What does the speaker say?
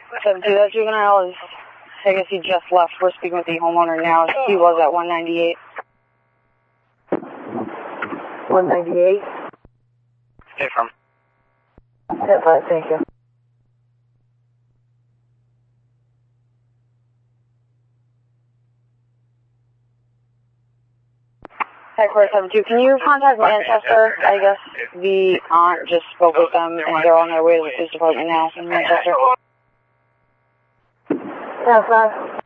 7-2, that juvenile is, I guess he just left. We're speaking with the homeowner now. He was at 198. 198? Stay from. Yeah, fine, thank you. Headquarters 7-2, can you contact Manchester? I guess the aunt just spoke with them and they're on their way to the police department now in Manchester. Yeah, fine.